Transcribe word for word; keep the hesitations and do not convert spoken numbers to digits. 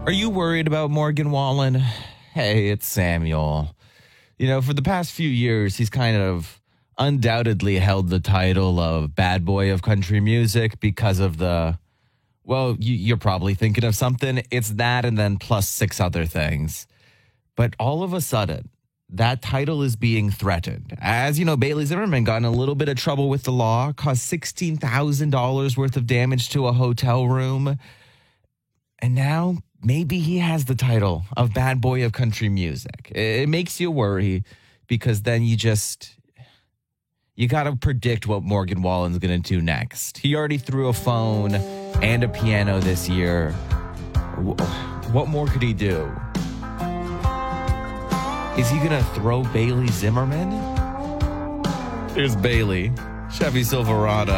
Are you worried about Morgan Wallen? Hey, it's Samuel. You know, for the past few years, he's kind of undoubtedly held the title of bad boy of country music because of the, well, you, you're probably thinking of something. It's that and then plus six other things. But all of a sudden, that title is being threatened. As you know, Bailey Zimmerman got in a little bit of trouble with the law, caused sixteen thousand dollars worth of damage to a hotel room. And now maybe he has the title of bad boy of country music. It makes you worry because then you just, you got to predict what Morgan Wallen's going to do next. He already threw a phone and a piano this year. What more could he do? Is he going to throw Bailey Zimmerman? Here's Bailey, Chevy Silverado.